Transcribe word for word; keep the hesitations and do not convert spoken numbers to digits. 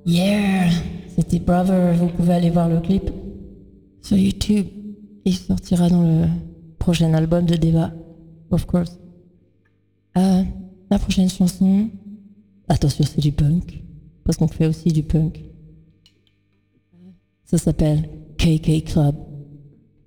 Yeah, c'était Brother, vous pouvez aller voir le clip sur YouTube. Il sortira dans le prochain album de Deva, of course. Euh, la prochaine chanson, attention c'est du punk, parce qu'on fait aussi du punk. Ça s'appelle K K Club.